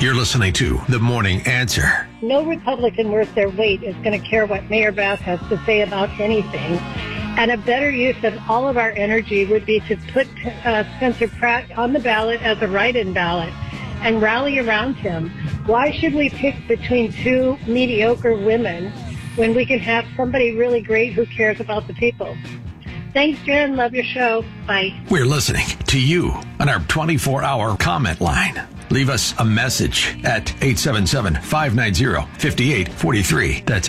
You're listening to The Morning Answer. No Republican worth their weight is going to care what Mayor Bass has to say about anything. And a better use of all of our energy would be to put Spencer Pratt on the ballot as a write-in ballot and rally around him. Why should we pick between two mediocre women when we can have somebody really great who cares about the people? Thanks, Jen. Love your show. Bye. We're listening to you on our 24-hour comment line. Leave us a message at 877-590-5843. That's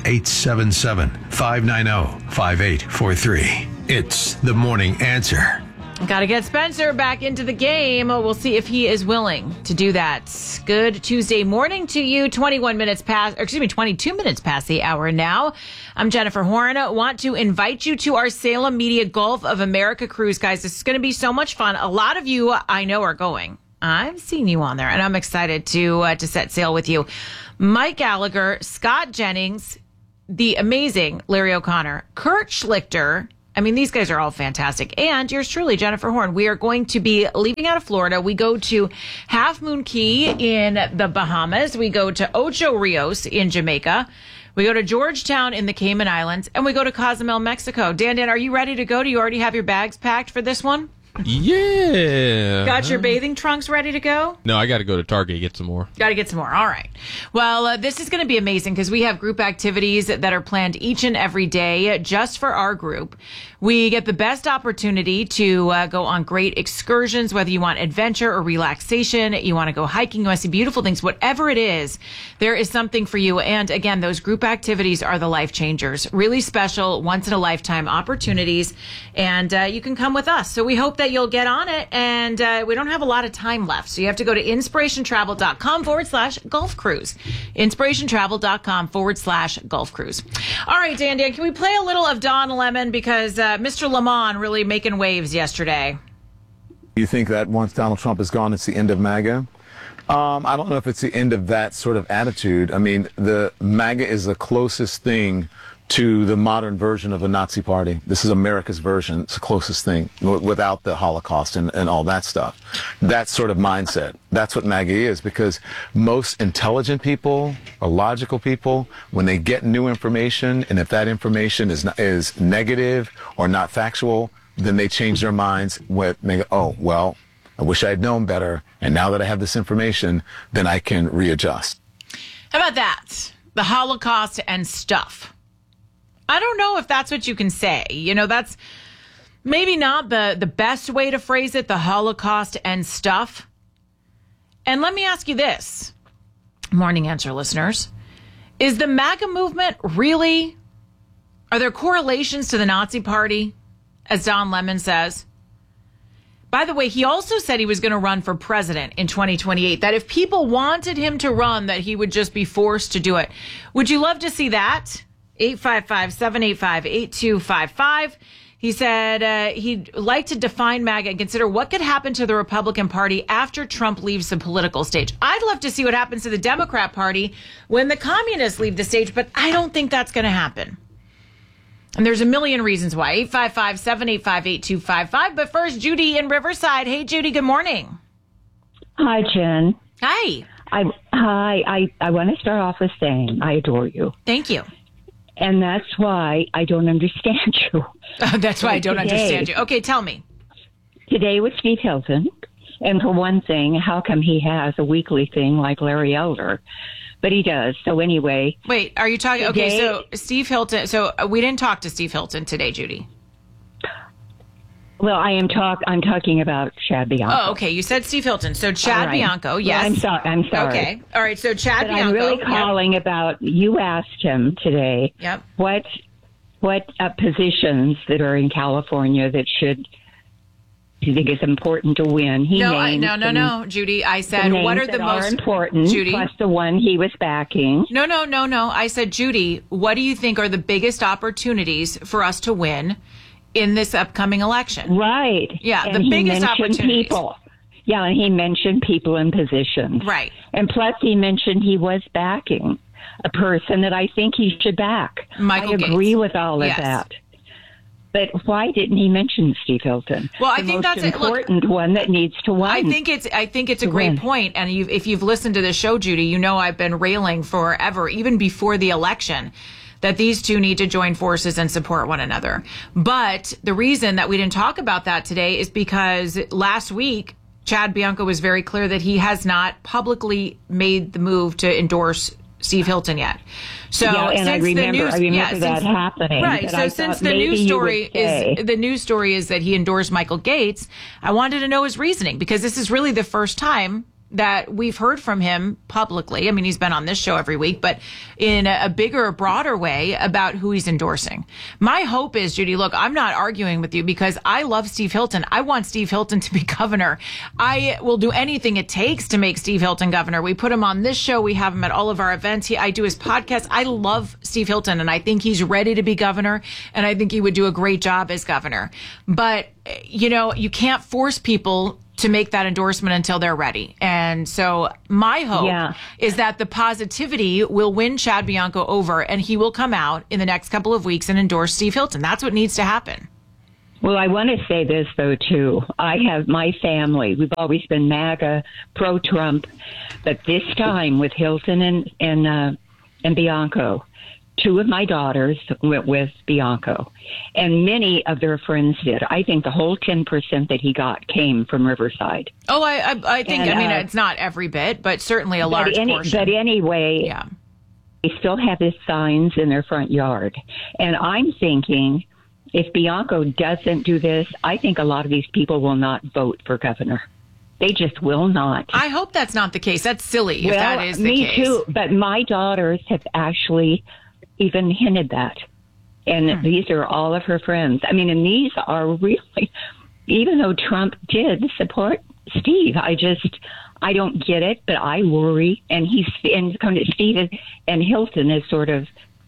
877-590-5843. It's The Morning Answer. Got to get Spencer back into the game. We'll see if he is willing to do that. Good Tuesday morning to you. 22 minutes past the hour now. I'm Jennifer Horn. Want to invite you to our Salem Media Gulf of America cruise, guys. This is going to be so much fun. A lot of you I know are going. I've seen you on there, and I'm excited to set sail with you. Mike Gallagher, Scott Jennings, the amazing Larry O'Connor, Kurt Schlichter. I mean, these guys are all fantastic. And yours truly, Jennifer Horn. We are going to be leaving out of Florida. We go to Half Moon Cay in the Bahamas. We go to Ocho Rios in Jamaica. We go to Georgetown in the Cayman Islands. And we go to Cozumel, Mexico. Dan, are you ready to go? Do you already have your bags packed for this one? Yeah. Got your bathing trunks ready to go? No, I got to go to Target to get some more. Got to get some more. All right. Well, this is going to be amazing because we have group activities that are planned each and every day just for our group. We get the best opportunity to go on great excursions, whether you want adventure or relaxation, you want to go hiking, you want to see beautiful things, whatever it is, there is something for you. And again, those group activities are the life changers. Really special, once in a lifetime opportunities. And you can come with us. So we hope that you'll get on it. And we don't have a lot of time left. So you have to go to inspirationtravel.com/Gulf Cruise. Inspirationtravel.com/Gulf Cruise. All right, Dan, can we play a little of Don Lemon? Because Mr. Lamont really making waves yesterday. You think that once Donald Trump is gone, it's the end of MAGA? I don't know if it's the end of that sort of attitude. I mean, the MAGA is the closest thing to the modern version of a Nazi party. This is America's version. It's the closest thing without the Holocaust and all that stuff. That sort of mindset. That's what MAGA is, because most intelligent people or logical people, when they get new information, and if that information is negative or not factual, then they change their minds. They go, oh, well, I wish I had known better, and now that I have this information, then I can readjust. How about that? The Holocaust and stuff. I don't know if that's what you can say. You know, that's maybe not the best way to phrase it, the Holocaust and stuff. And let me ask you this, Morning Answer listeners. Is the MAGA movement really, are there correlations to the Nazi Party, as Don Lemon says? By the way, he also said he was going to run for president in 2028, that if people wanted him to run, that he would just be forced to do it. Would you love to see that? 855-785-8255. He said he'd like to define MAGA and consider what could happen to the Republican Party after Trump leaves the political stage. I'd love to see what happens to the Democrat Party when the communists leave the stage, but I don't think that's going to happen. And there's a million reasons why. 855-785-8255. But first, Judy in Riverside. Hey, Judy, good morning. Hi, Jen. Hi. I want to start off with saying I adore you. Thank you. And that's why I don't understand you. That's why I don't understand you. Okay, tell me. Today was Steve Hilton. And for one thing, how come he has a weekly thing like Larry Elder? But he does. So anyway. Wait, are you talking? Today, okay, so Steve Hilton. So we didn't talk to Steve Hilton today, Judy. Well, I'm talking about Chad Bianco. Oh, okay. You said Steve Hilton. So Chad Bianco, yes. Well, I'm sorry. Okay. All right. So Chad Bianco. I'm really calling about, you asked him today. Yep. What positions that are in California that you think is important to win? No, Judy. I said, what are the most important? Judy, plus the one he was backing. No. I said, Judy, what do you think are the biggest opportunities for us to win in this upcoming election? Right. Yeah, and the biggest opportunities. People. Yeah, and he mentioned people in positions. Right. And plus he mentioned he was backing a person that I think he should back. Michael I agree Gates. with all of Yes. that. But why didn't he mention Steve Hilton? Well, I think that's the most important one that needs to win. I think it's a great point. And if you've listened to the show, Judy, you know I've been railing forever, even before the election, that these two need to join forces and support one another. But the reason that we didn't talk about that today is because last week, Chad Bianco was very clear that he has not publicly made the move to endorse Steve Hilton yet. So and I remember that happening. Right. So since the news story is that he endorsed Michael Gates, I wanted to know his reasoning, because this is really the first time that we've heard from him publicly. I mean, he's been on this show every week, but in a bigger, broader way about who he's endorsing. My hope is, Judy, look, I'm not arguing with you because I love Steve Hilton. I want Steve Hilton to be governor. I will do anything it takes to make Steve Hilton governor. We put him on this show. We have him at all of our events. I do his podcast. I love Steve Hilton, and I think he's ready to be governor, and I think he would do a great job as governor. But, you know, you can't force people to make that endorsement until they're ready. And so my hope is that the positivity will win Chad Bianco over, and he will come out in the next couple of weeks and endorse Steve Hilton. That's what needs to happen. Well, I want to say this, though, too. I have my family. We've always been MAGA, pro-Trump. But this time with Hilton and Bianco, two of my daughters went with Bianco, and many of their friends did. I think the whole 10% that he got came from Riverside. Oh, I think, it's not every bit, but certainly a large portion. But anyway, they still have his signs in their front yard. And I'm thinking, if Bianco doesn't do this, I think a lot of these people will not vote for governor. They just will not. I hope that's not the case. That's silly if that is the case. Me too, but my daughters have actually even hinted that. And these are all of her friends. I mean, and these are really, even though Trump did support Steve, I don't get it, but I worry. And Steve and Hilton is sort of,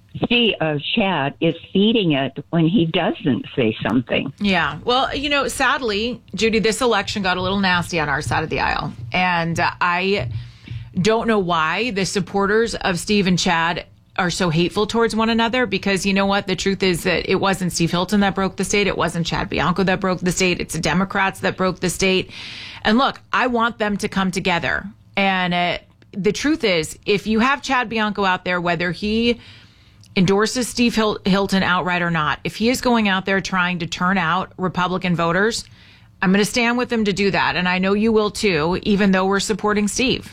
Chad is feeding it when he doesn't say something. Yeah. Well, you know, sadly, Judy, this election got a little nasty on our side of the aisle. And I don't know why the supporters of Steve and Chad are so hateful towards one another, because you know what? The truth is that it wasn't Steve Hilton that broke the state. It wasn't Chad Bianco that broke the state. It's the Democrats that broke the state. And look, I want them to come together. And the truth is, if you have Chad Bianco out there, whether he endorses Steve Hilton outright or not, if he is going out there trying to turn out Republican voters, I'm going to stand with him to do that. And I know you will too, even though we're supporting Steve.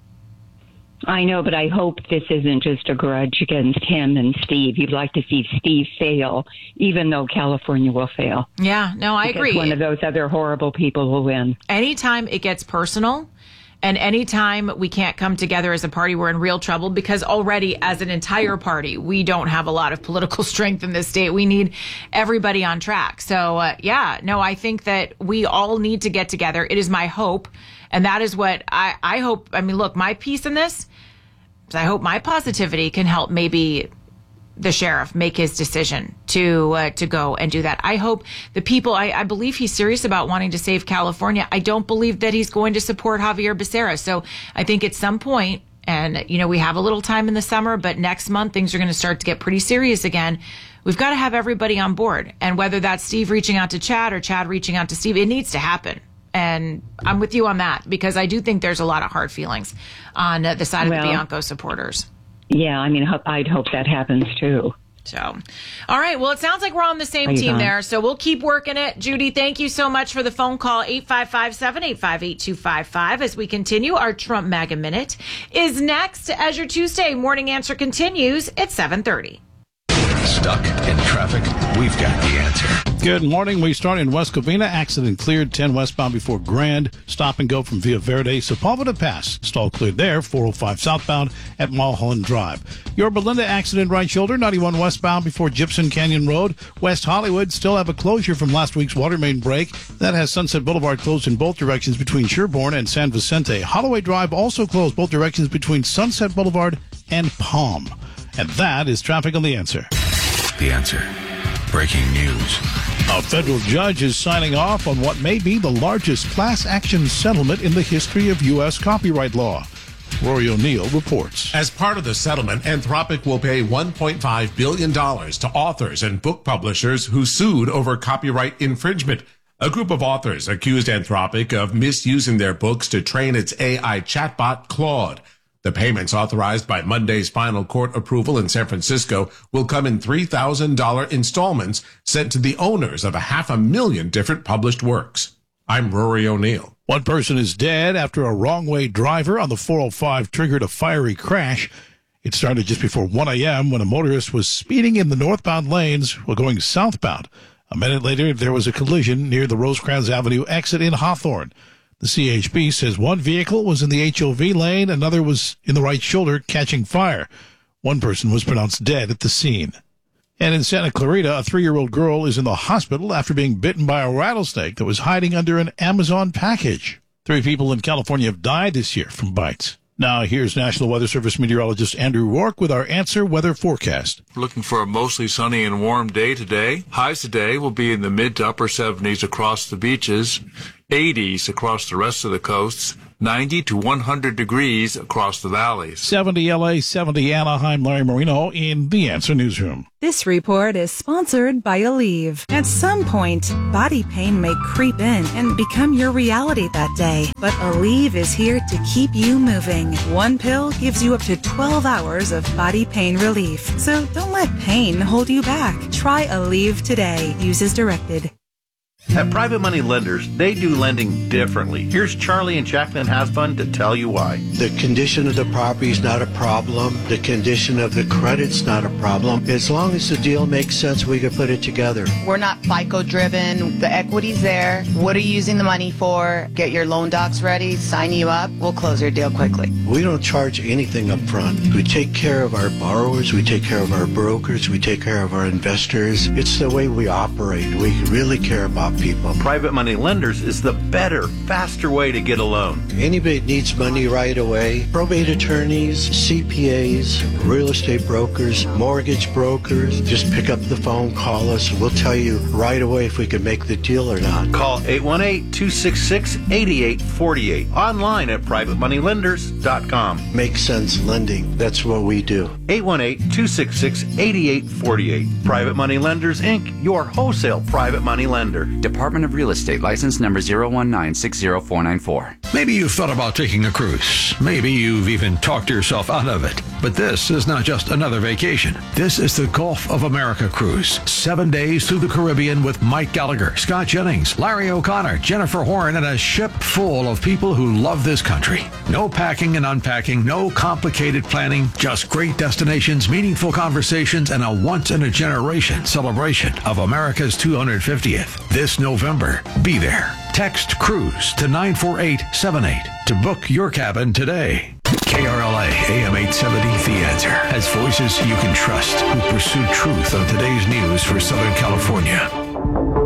I know, but I hope this isn't just a grudge against him and Steve. You'd like to see Steve fail, even though California will fail. Yeah, no, I agree. One of those other horrible people will win. Anytime it gets personal, and anytime we can't come together as a party, we're in real trouble, because already as an entire party, we don't have a lot of political strength in this state. We need everybody on track. So, I think that we all need to get together. It is my hope. And that is what I hope. I mean, look, my piece in this is I hope my positivity can help maybe the sheriff make his decision to go and do that. I hope the people, I believe he's serious about wanting to save California. I don't believe that he's going to support Javier Becerra. So I think at some point, and, you know, we have a little time in the summer, but next month things are going to start to get pretty serious again. We've got to have everybody on board. And whether that's Steve reaching out to Chad or Chad reaching out to Steve, it needs to happen. And I'm with you on that, because I do think there's a lot of hard feelings on the side of the Bianco supporters. Yeah, I mean, I'd hope that happens too. So, all right. Well, it sounds like we're on the same team there. So we'll keep working it. Judy, thank you so much for the phone call. 855-785-8255. As we continue, our Trump MAGA Minute is next as your Tuesday morning answer continues at 7:30. Stuck in traffic? We've got the answer. Good morning. We start in West Covina. Accident cleared 10 westbound before Grand. Stop and go from Via Verde, Sepulveda Pass. Stall cleared there, 405 southbound at Mulholland Drive. Your Belinda accident right shoulder, 91 westbound before Gypsum Canyon Road. West Hollywood still have a closure from last week's water main break. That has Sunset Boulevard closed in both directions between Sherbourne and San Vicente. Holloway Drive also closed both directions between Sunset Boulevard and Palm. And that is traffic on The Answer. The Answer. Breaking news. A federal judge is signing off on what may be the largest class action settlement in the history of U.S. copyright law. Rory O'Neill reports. As part of the settlement, Anthropic will pay $1.5 billion to authors and book publishers who sued over copyright infringement. A group of authors accused Anthropic of misusing their books to train its AI chatbot, Claude. The payments authorized by Monday's final court approval in San Francisco will come in $3,000 installments sent to the owners of 500,000 different published works. I'm Rory O'Neill. One person is dead after a wrong-way driver on the 405 triggered a fiery crash. It started just before 1 a.m. when a motorist was speeding in the northbound lanes while going southbound. A minute later, there was a collision near the Rosecrans Avenue exit in Hawthorne. The CHP says one vehicle was in the HOV lane, another was in the right shoulder catching fire. One person was pronounced dead at the scene. And in Santa Clarita, a 3-year-old girl is in the hospital after being bitten by a rattlesnake that was hiding under an Amazon package. 3 people in California have died this year from bites. Now, here's National Weather Service meteorologist Andrew Rourke with our Answer Weather forecast. We're looking for a mostly sunny and warm day today. Highs today will be in the mid to upper 70s across the beaches, 80s across the rest of the coasts, 90 to 100 degrees across the valleys. 70 LA, 70 Anaheim, Larry Marino in the Answer Newsroom. This report is sponsored by Aleve. At some point, body pain may creep in and become your reality that day. But Aleve is here to keep you moving. One pill gives you up to 12 hours of body pain relief. So don't let pain hold you back. Try Aleve today. Use as directed. At Private Money Lenders, they do lending differently. Here's Charlie and Jacqueline Hasbun to tell you why. The condition of the property is not a problem. The condition of the credit's not a problem. As long as the deal makes sense, we can put it together. We're not FICO driven. The equity's there. What are you using the money for? Get your loan docs ready, sign you up. We'll close your deal quickly. We don't charge anything up front. We take care of our borrowers. We take care of our brokers. We take care of our investors. It's the way we operate. We really care about people. Private Money Lenders is the better, faster way to get a loan. Anybody that needs money right away, probate attorneys, CPAs, real estate brokers, mortgage brokers, just pick up the phone, call us. We'll tell you right away if we can make the deal or not. Call 818-266-8848. Online at privatemoneylenders.com. Makes sense lending. That's what we do. 818-266-8848. Private Money Lenders, Inc., your wholesale private money lender. Department of Real Estate, license number 019-60494. Maybe you've thought about taking a cruise. Maybe you've even talked yourself out of it. But this is not just another vacation. This is the Gulf of America cruise. 7 days through the Caribbean with Mike Gallagher, Scott Jennings, Larry O'Connor, Jennifer Horn, and a ship full of people who love this country. No packing and unpacking, no complicated planning, just great destinations, meaningful conversations, and a once-in-a-generation celebration of America's 250th. This November, be there. Text CRUISE to 94878 to book your cabin today. KRLA AM 870 The Answer has voices you can trust who pursue truth on today's news for Southern California.